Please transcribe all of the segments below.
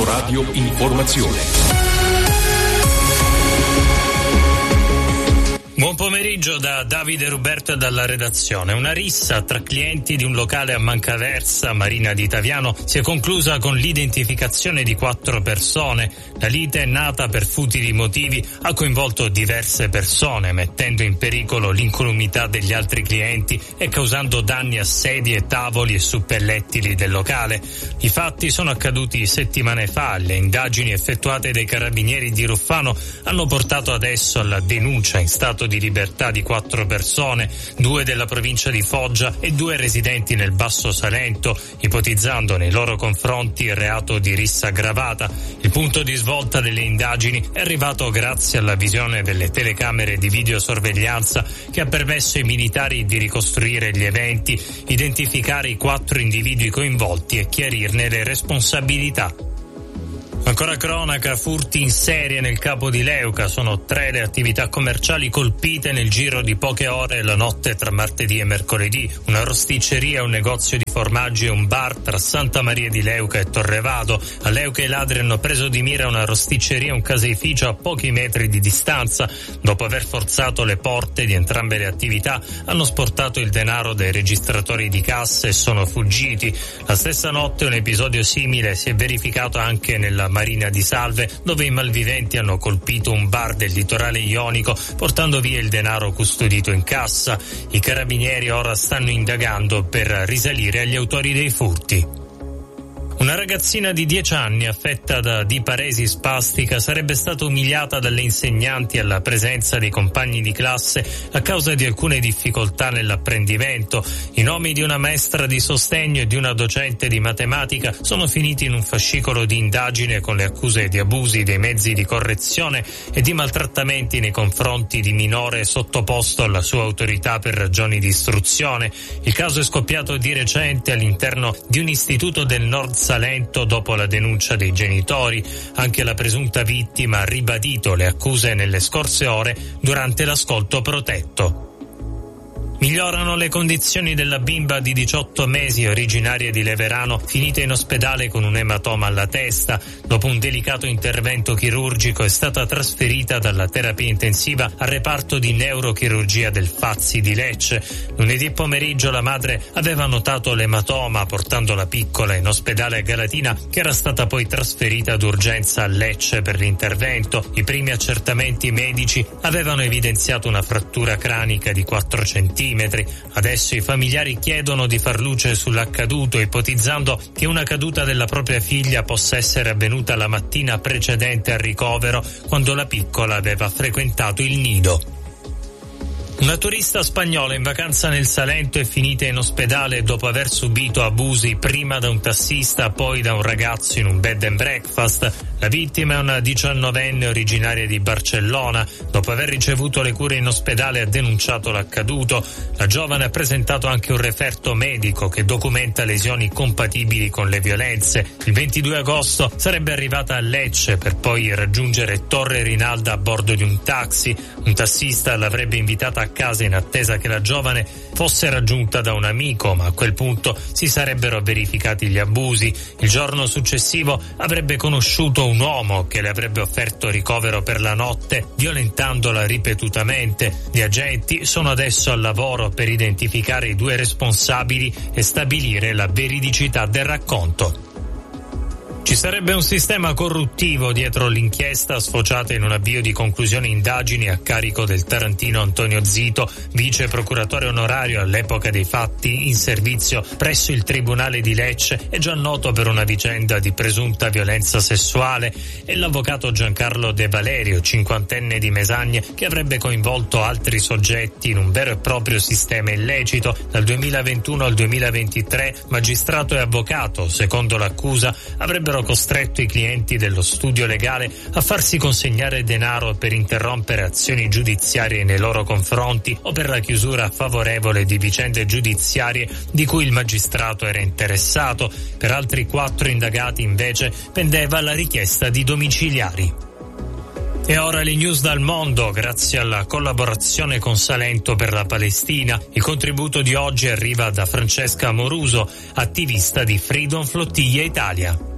Radio Informazione. Buon pomeriggio da Davide Ruberto e dalla redazione. Una rissa tra clienti di un locale a Mancaversa, Marina di Taviano, si è conclusa con l'identificazione di 4 persone. La lite, nata per futili motivi, ha coinvolto diverse persone, mettendo in pericolo l'incolumità degli altri clienti e causando danni a sedie, tavoli e suppellettili del locale. I fatti sono accaduti settimane fa. Le indagini effettuate dai carabinieri di Ruffano hanno portato adesso alla denuncia in stato di libertà di 4 persone, 2 della provincia di Foggia e 2 residenti nel Basso Salento, ipotizzando nei loro confronti il reato di rissa aggravata. Il punto di svolta delle indagini è arrivato grazie alla visione delle telecamere di videosorveglianza che ha permesso ai militari di ricostruire gli eventi, identificare i 4 individui coinvolti e chiarirne le responsabilità. Ancora cronaca, furti in serie nel Capo di Leuca. Sono 3 le attività commerciali colpite nel giro di poche ore la notte tra martedì e mercoledì. Una rosticceria, un negozio di formaggi e un bar tra Santa Maria di Leuca e Torrevado. A Leuca i ladri hanno preso di mira una rosticceria e un caseificio a pochi metri di distanza. Dopo aver forzato le porte di entrambe le attività, hanno sportato il denaro dai registratori di cassa e sono fuggiti. La stessa notte un episodio simile si è verificato anche nella Marina di Salve, dove i malviventi hanno colpito un bar del litorale ionico portando via il denaro custodito in cassa. I carabinieri ora stanno indagando per risalire agli autori dei furti. Una ragazzina di 10 anni affetta da diparesi spastica sarebbe stata umiliata dalle insegnanti alla presenza dei compagni di classe a causa di alcune difficoltà nell'apprendimento. I nomi di una maestra di sostegno e di una docente di matematica sono finiti in un fascicolo di indagine con le accuse di abusi dei mezzi di correzione e di maltrattamenti nei confronti di minore sottoposto alla sua autorità per ragioni di istruzione. Il caso è scoppiato di recente all'interno di un istituto del Nord Salento dopo la denuncia dei genitori. Anche la presunta vittima ha ribadito le accuse nelle scorse ore durante l'ascolto protetto. Migliorano le condizioni della bimba di 18 mesi originaria di Leverano, finita in ospedale con un ematoma alla testa. Dopo un delicato intervento chirurgico è stata trasferita dalla terapia intensiva al reparto di neurochirurgia del Fazzi di Lecce. Lunedì pomeriggio la madre aveva notato l'ematoma portando la piccola in ospedale a Galatina, che era stata poi trasferita d'urgenza a Lecce per l'intervento. I primi accertamenti medici avevano evidenziato una frattura cranica di 4 centimetri. Adesso i familiari chiedono di far luce sull'accaduto, ipotizzando che una caduta della propria figlia possa essere avvenuta la mattina precedente al ricovero, quando la piccola aveva frequentato il nido. Una turista spagnola in vacanza nel Salento è finita in ospedale dopo aver subito abusi prima da un tassista, poi da un ragazzo in un bed and breakfast. La vittima è una 19enne originaria di Barcellona. Dopo aver ricevuto le cure in ospedale ha denunciato l'accaduto. La giovane ha presentato anche un referto medico che documenta lesioni compatibili con le violenze. Il 22 agosto sarebbe arrivata a Lecce per poi raggiungere Torre Rinalda a bordo di un taxi. Un tassista l'avrebbe invitata a casa in attesa che la giovane fosse raggiunta da un amico, ma a quel punto si sarebbero verificati gli abusi. Il giorno successivo avrebbe conosciuto un uomo che le avrebbe offerto ricovero per la notte, violentandola ripetutamente. Gli agenti sono adesso al lavoro per identificare i 2 responsabili e stabilire la veridicità del racconto. Ci sarebbe un sistema corruttivo dietro l'inchiesta sfociata in un avvio di conclusione indagini a carico del tarantino Antonio Zito, vice procuratore onorario all'epoca dei fatti in servizio presso il Tribunale di Lecce e già noto per una vicenda di presunta violenza sessuale, e l'avvocato Giancarlo De Valerio, 50enne di Mesagne, che avrebbe coinvolto altri soggetti in un vero e proprio sistema illecito. Dal 2021 al 2023 magistrato e avvocato, secondo l'accusa, avrebbero costretto i clienti dello studio legale a farsi consegnare denaro per interrompere azioni giudiziarie nei loro confronti o per la chiusura favorevole di vicende giudiziarie di cui il magistrato era interessato. Per altri 4 indagati invece pendeva la richiesta di domiciliari. E ora le news dal mondo, grazie alla collaborazione con Salento per la Palestina. Il contributo di oggi arriva da Francesca Moruso, attivista di Freedom Flottiglia Italia.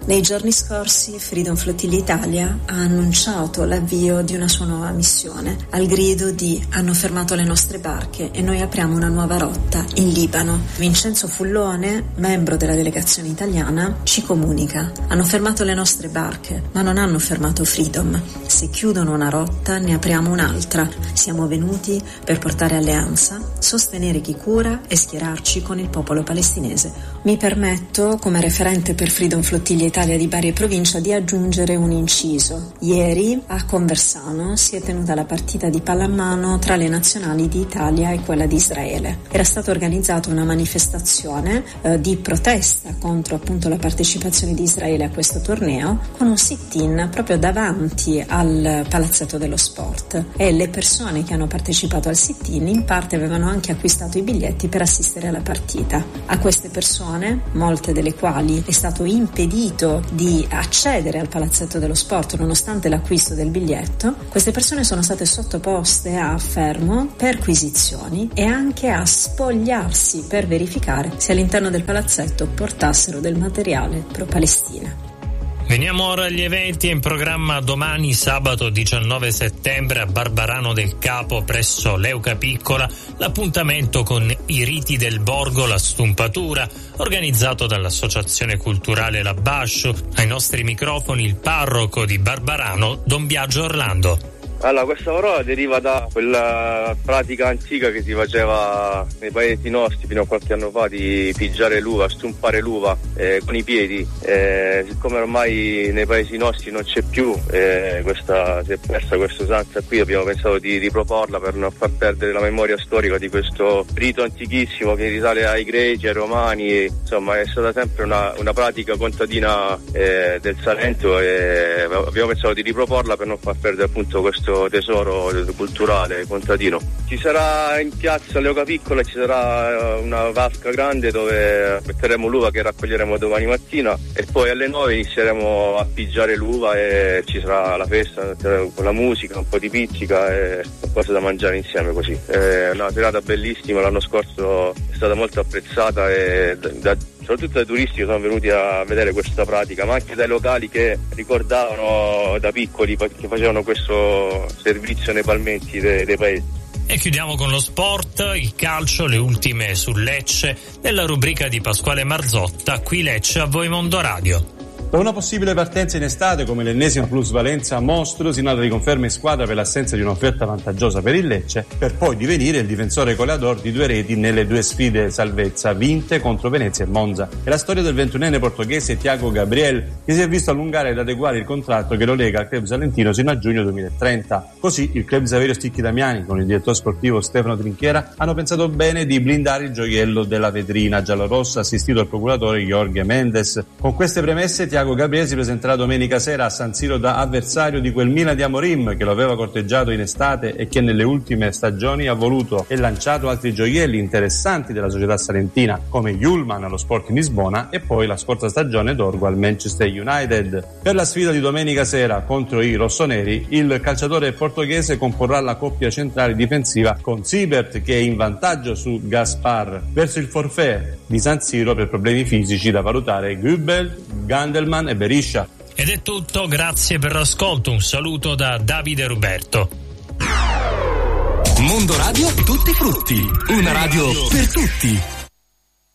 Nei giorni scorsi Freedom Flotilla Italia ha annunciato l'avvio di una sua nuova missione, al grido di "hanno fermato le nostre barche e noi apriamo una nuova rotta in Libano". Vincenzo Fullone, membro della delegazione italiana, ci comunica: "hanno fermato le nostre barche, ma non hanno fermato Freedom. Se chiudono una rotta ne apriamo un'altra. Siamo venuti per portare alleanza, sostenere chi cura e schierarci con il popolo palestinese". Mi permetto, come referente per Freedom Flotilla Italia di Bari e provincia, di aggiungere un inciso. Ieri a Conversano si è tenuta la partita di pallamano tra le nazionali di Italia e quella di Israele. Era stata organizzata una manifestazione di protesta contro appunto la partecipazione di Israele a questo torneo, con un sit-in proprio davanti al Palazzetto dello Sport, e le persone che hanno partecipato al sit-in in parte avevano anche acquistato i biglietti per assistere alla partita. A queste persone, molte delle quali è stato impedito di accedere al Palazzetto dello Sport nonostante l'acquisto del biglietto, queste persone sono state sottoposte a fermo, perquisizioni e anche a spogliarsi per verificare se all'interno del palazzetto portassero del materiale pro-Palestina. Veniamo ora agli eventi in programma domani, sabato 19 settembre, a Barbarano del Capo, presso Leuca Piccola, l'appuntamento con i riti del borgo, la stumpatura, organizzato dall'Associazione Culturale La Bascio. Ai nostri microfoni il parroco di Barbarano, Don Biagio Orlando. Allora, questa parola deriva da quella pratica antica che si faceva nei paesi nostri fino a qualche anno fa, di pigiare l'uva, stumpare l'uva con i piedi. Siccome ormai nei paesi nostri non c'è più, si è persa questa usanza qui, abbiamo pensato di riproporla per non far perdere la memoria storica di questo rito antichissimo che risale ai greci, ai romani. Insomma, è stata sempre una pratica contadina del Salento, e abbiamo pensato di riproporla per non far perdere appunto questo tesoro culturale contadino. Ci sarà in piazza Leuca Piccola, ci sarà una vasca grande dove metteremo l'uva che raccoglieremo domani mattina, e poi alle 9 inizieremo a pigiare l'uva e ci sarà la festa con la musica, un po' di pizzica e qualcosa da mangiare insieme così. È una serata bellissima, l'anno scorso è stata molto apprezzata e soprattutto dai turisti che sono venuti a vedere questa pratica, ma anche dai locali che ricordavano da piccoli che facevano questo servizio nei palmenti dei paesi. E chiudiamo con lo sport, il calcio, le ultime sul Lecce, nella rubrica di Pasquale Marzotta, qui Lecce a voi Mondo Radio. Da una possibile partenza in estate come l'ennesima plusvalenza mostro si nota riconferma in squadra per l'assenza di un'offerta vantaggiosa per il Lecce, per poi divenire il difensore goleador di 2 reti nelle 2 sfide salvezza vinte contro Venezia e Monza. È la storia del 21enne portoghese Thiago Gabriel, che si è visto allungare ed adeguare il contratto che lo lega al club salentino sino a giugno 2030. Così il club Saverio Sticchi Damiani con il direttore sportivo Stefano Trinchiera hanno pensato bene di blindare il gioiello della vetrina giallorossa, assistito al procuratore Jorge Mendes. Con queste premesse Thiago Gabriel si presenterà domenica sera a San Siro da avversario di quel Milan di Amorim che lo aveva corteggiato in estate e che nelle ultime stagioni ha voluto e lanciato altri gioielli interessanti della società salentina come Hjulman allo Sporting Lisbona e poi la scorsa stagione Dorgo al Manchester United. Per la sfida di domenica sera contro i rossoneri il calciatore portoghese comporrà la coppia centrale difensiva con Siebert che è in vantaggio su Gaspar verso il forfait di San Siro per problemi fisici da valutare Gübel, Gandelman e Beriscia. Ed è tutto, grazie per l'ascolto, un saluto da Davide Ruberto. Mondo Radio, tutti frutti, una radio per tutti.